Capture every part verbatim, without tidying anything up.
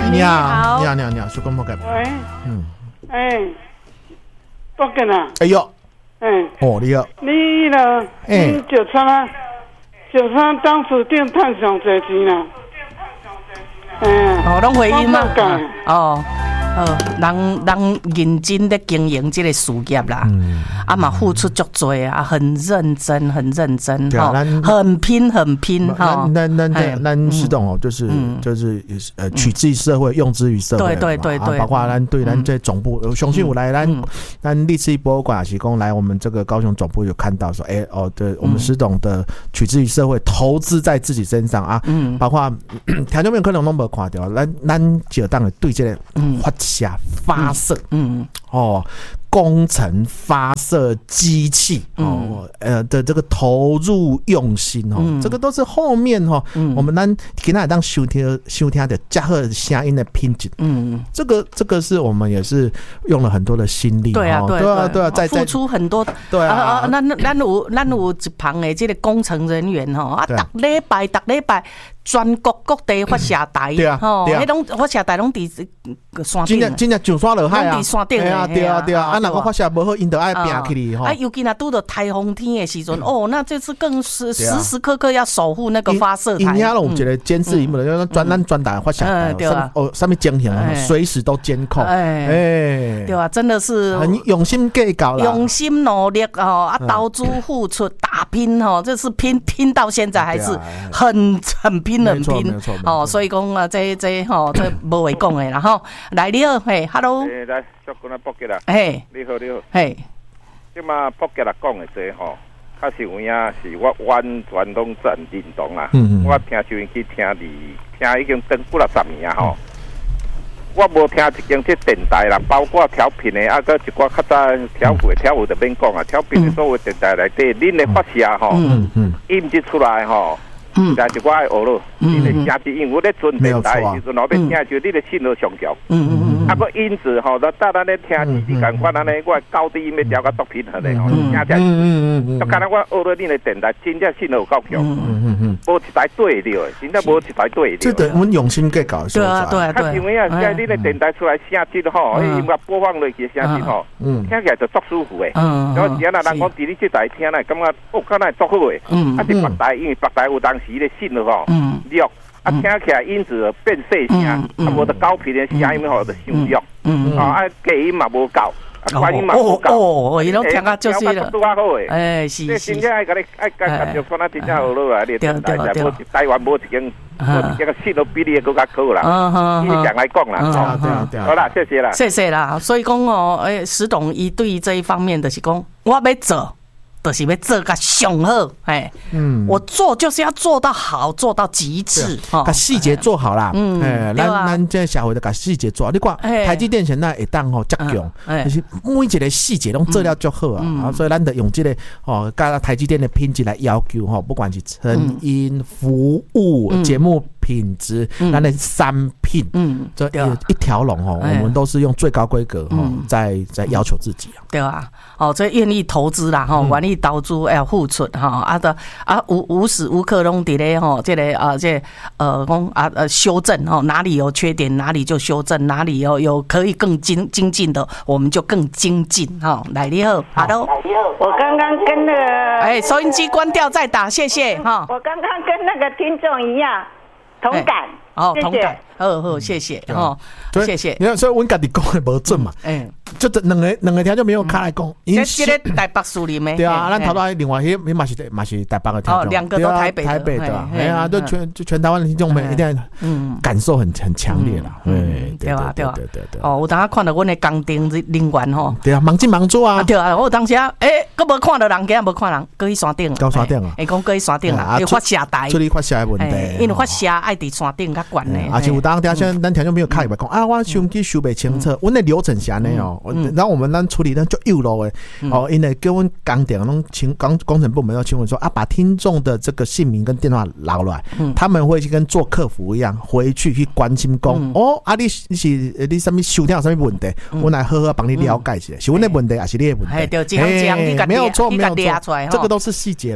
你好，你好，你好，你好，说公婆干嘛？ 喂，嗯，哎，报警啊！ 哎呦， 嗯， 哦，你好， 你呢？ 哎， 你就差啊，就差当初店赚上侪钱啦。嗯， 哦，拢回应嘛。 哦。 呃，人人认真的经营这个事业啦，嗯、啊嘛付出足多啊，很认真，很认真哈，很拼，很拼哈。 那那那那石董哦，就是就是呃，取之于社会，用之于社会， 对对对对， 包括咱对咱这总部，雄信我来咱咱历史博物馆是讲来我们这个高雄总部有看到说，哎哦，对我们石董的取之于社会，投资在自己身上啊，嗯，包括听众朋友可能都没看到，咱咱就当对这个发。下发射，嗯嗯，哦，工程发射机器，哦，呃的这个投入用心哦，嗯、这个都是后面哈、哦，嗯、我们咱给大家当收听收听的加贺声音的品质，嗯，这个这个是我们也是用了很多的心力， 对啊，对对啊，对啊，在付出很多， 对啊， 啊，咱咱有咱有一旁的这个工程人员哈，啊，逐礼拜逐礼拜。全国各地发射台，吼，迄种发射台拢伫山顶， 真正真正上山落海啊， 拢伫山顶啊，对啊对啊，啊，若个发射无好，因得爱拼起哩吼。 啊，尤其若拄到台风天的时阵，哦，那这次更是时时刻刻要守护那个发射台。 因遐拢有一个监视荧幕的，专咱专打发射台，哦，上面监控，随时都监控。哎， 对啊，真的是很用心计较啦， 用心努力哦，啊，投资付出打拼哦，这是拼拼到现在还是很很拼。很拼哦，所以讲啊，这这吼，这无话讲的啦吼。来你好，嘿 ，hello， 诶，来，小姑娘报吉啦， 嘿， 你好你好， 嘿， 即嘛报吉啦讲的这吼，较是有影是我完全拢真认同啊。嗯嗯，我听收音机听你听已经等几啊十年啊吼。我无听一间这电台啦，包括调频的，啊，个一寡较早调舞的调舞就免讲啊，调频的所有电台内底，恁的发射吼，嗯嗯，音质出来吼。嗯，但是我爱学咯，你的声质因为我咧准电台时阵，后边听就你的信号上调，嗯嗯嗯，啊个音质吼，咱咱咧听你共款安尼，我高低音要调到足平衡的吼，听起来，嗯嗯嗯，就敢若我学了你的电台，真正信号有够强，嗯嗯嗯，无一台对着的，真正无一台对着。 这个我们用心计较， 对啊对啊对。 啊，因为啊，现在你的电台出来声质吼，音乐播放落去的声质吼，嗯，听起来就足舒服的。嗯嗯。然后今仔人讲伫你这台听来，感觉哦，敢若足好的。嗯。啊是北台，因为北台有当时的信号吼。嗯，弱啊，听起来音质变细声，啊，无得高频的声音吼就伤弱，嗯啊，低音嘛无够，啊，高音嘛无够， 哦，伊拢听啊就是了， 拄啊好诶， 哎是是， 真正爱甲你爱甲甲着看啊，真正好落来，你电台无台湾无一间，无一间个信号比你更加好啦，以讲来讲啦，好啦，谢谢啦， 谢谢啦，所以讲哦，诶，石董伊对于这一方面就是讲，我要做。就是要做个上好，哎，嗯，我做就是要做到好，做到极致， 把细节做好啦，嗯，哎，咱咱这社会的把细节做好，你看台积电现在会当吼足强，就是每一个细节拢做了足好啊，所以咱得用这个哦，甲台积电的品质来要求吼，不管是声音、服务、节目品质，咱的产品，嗯，这一条龙哦，我们都是用最高规格哦，在在要求自己啊， 对啊，哦，这愿意投资啦，吼，愿意投资要付出哈，啊的啊无无时无刻拢伫咧吼，这个啊这呃讲啊呃修正哈，哪里有缺点哪里就修正，哪里有有可以更精精进的，我们就更精进哈。来你好 ，Hello， 我刚刚跟那个哎收音机关掉再打，谢谢哈。 我刚刚跟那个听众一样同感， 哦同感，好好谢谢哦，谢谢。 你看，所以阮家己讲的无准嘛，哎。就这两个两个条就没有开来讲， 因为这个台北树林的， 对啊，咱头到另外迄，迄嘛是嘛是台北的听众， 哦，两个都台北台北的，哎呀，就全就全台湾的听众们一定嗯感受很很强烈啦， 嗯，对啊对啊对对对，哦，我当下看到阮的工程人员吼， 对啊，忙进忙出啊， 对啊，我当时啊，诶，佫无看到人，今日无看人，佫去山顶， 到山顶啊， 会讲佫去山顶啊，有发射台， 处理发射的问题， 因为发射爱伫山顶较悬的， 而且有当下像咱听众朋友开会讲啊，我收音机收不清楚，阮的流程是安尼哦，然后我们咱处理咱就有咯诶，哦，因为叫阮工程拢请工工程部门要请问说啊，把听众的这个姓名跟电话捞来，他们会去跟做客服一样，回去去关心讲哦，啊你是你什么收听有什么问题，我来好好帮你了解一下，是阮的问题还是你的问题？ 哎，对，这样这样，你没有错没有错，这个都是细节啦。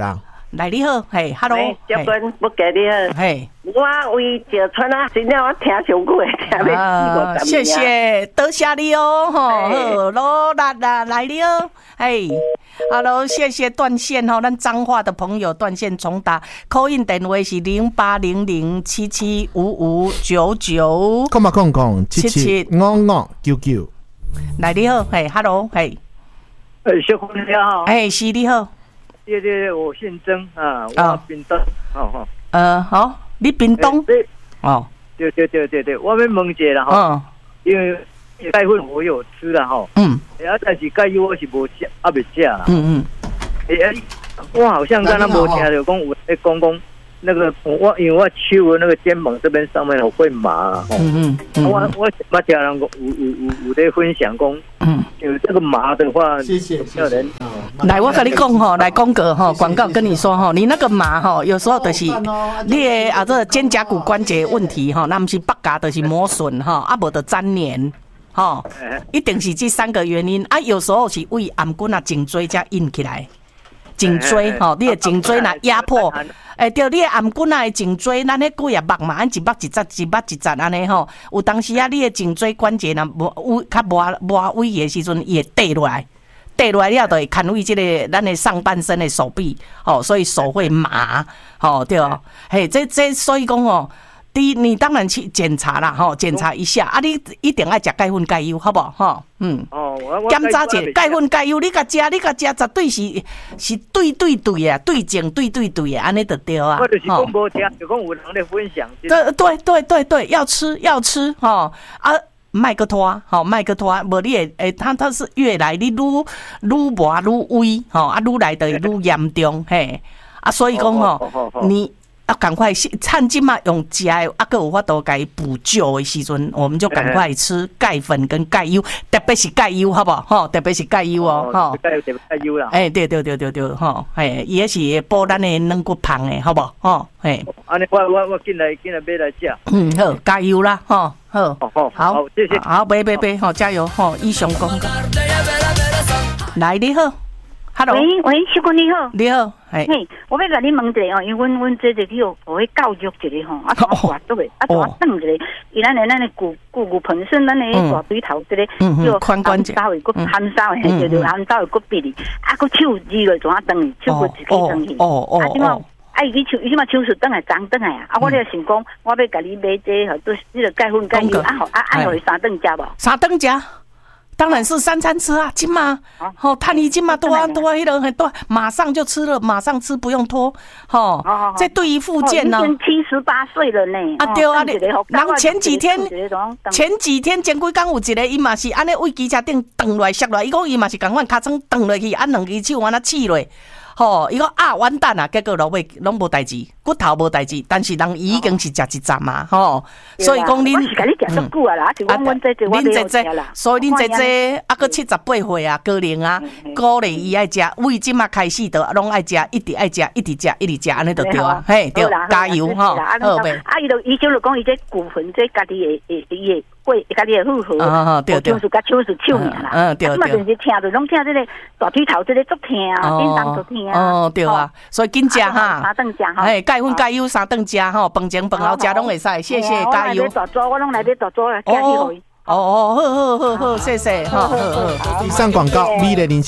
来你好，嘿 ，Hello， 嘉宾不给你好，嘿，我为石川啊，真正我听上久的，听要四五十年。谢谢，多谢你哦，吼，罗啦啦，来你哦，嘿 ，Hello， 谢谢断线吼，咱彰化的朋友断线重打 ，call in 电话是零八零零七七五五九九， 空嘛空空七七五五九九， 来你好，嘿 ，Hello， 嘿， 哎，小姑你好， 哎，是你好。 对对对，我姓曾啊，我屏东，好好。 呃，好，你屏东？ 对， 哦， 对对对对对，我们问一下啦哈，因为钙粉我有吃啦哈，嗯，啊，但是钙油我是无吃，啊未吃啦，嗯嗯，哎，我好像刚刚无听到讲有在讲讲那个我因为我手的那个肩膀这边上面我会麻，嗯嗯，我我我家人有有有有在分享讲，嗯，有这个麻的话， 谢谢， 要人。 来，我跟你讲吼，来广告吼，广告跟你说吼，你那个麻吼，有时候就是你的啊这肩胛骨关节问题吼，那不是八嘎就是磨损吼，啊无的粘连吼，一定是这三个原因啊。有时候是胃颔骨啊颈椎才硬起来，颈椎吼，你的颈椎若压迫。诶，对，你的颔骨啊，颈椎，咱迄骨也肉嘛，按一肉一节，一肉一节安尼吼。有当时啊，你的颈椎关节若无位较无无位的时阵，伊会跌落来，跌落来了就会牵为即个咱的上半身的手臂，吼，所以手会麻，吼，对哦。嘿，这这所以讲哦，第一，你当然去检查啦，吼，检查一下啊，你一定要食钙粉钙油，好不好？吼，嗯。哦，我检查者钙粉钙油，你甲食，你甲食，绝对是是对对对啊，对症对对对啊，安尼就对啊。 我就是讲无食，就讲有人咧分享。 对对对对对，要吃要吃吼啊，麦克拖吼，麦克拖，无你会诶，它它是越来你愈愈麻愈微吼，啊愈来就愈严重嘿，啊所以讲吼，你。要赶快趁今嘛用食的，啊，个有法度给补救的时阵，我们就赶快吃钙粉跟钙油，特别是钙油，好不好？吼，特别是钙油哦，吼。 钙油特别钙油啦。 哎，对对对对对，吼，哎，也是补咱的软骨胖的，好不好？吼，哎。 安尼，我我我进来进来买来食。 嗯，好，加油啦，吼，好， 好，好，谢谢。 好，别别别，吼，加油，吼，以上讲。来，你好。Hello， 喂喂，小姑你好， 你好， 嘿，我要甲你问一下哦，因为阮阮这个去互迄教育一个吼，啊，大大都袂，啊，大等一个，伊咱的咱的骨骨骨盆肾，咱的大腿头这个叫髋关节，稍微骨含稍微，对对，含稍微骨壁哩，啊，骨手二落怎啊断去，手骨一起断去，哦哦，啊，即嘛，啊，伊手伊即嘛手术断来长断来啊，啊，我咧想讲，我要甲你买这个，都这个钙粉钙油，啊好，啊按落去三顿食无？ 三顿食。当然是三餐吃啊，今嘛，好，看你今嘛多啊多啊，一人很多，马上就吃了，马上吃，不用拖，吼，这对于复健呢， 已经七十八岁了呢， 啊对啊，你，人前几天前几天前几天有一个，伊嘛是安尼位机车顶蹬落来摔落来，伊讲伊嘛是共款尻川蹬落去，啊两只手安尼刺落。吼，伊讲啊完蛋啊，结果落尾拢无代志，骨头无代志，但是人已经是食一站嘛，吼，所以讲恁， 我是甲你食足久啊啦，就讲阮这这我这这， 所以恁这这啊个七十八岁啊，高龄啊，鼓励伊爱食，为即嘛开始都拢爱食，一直爱食，一直食，一直食，安尼就对啊，嘿，对，加油吼，好呗。 啊，伊就伊就就讲伊这骨盆这家己的诶伊的会家己的负荷， 啊对对， 手术甲手术手尔啦， 嗯对对， 嘛就是听着拢听这个大腿头这个足疼啊，叮当足疼啊。 哦，对啊，所以紧食哈， 三顿食哈， 哎，钙粉钙油三顿食吼，饭前饭后食拢会使，谢谢加油。 我来买大桌，我拢来买大桌，寄去互伊。 哦哦，好好好好，谢谢，好好好。 以上广告，美丽林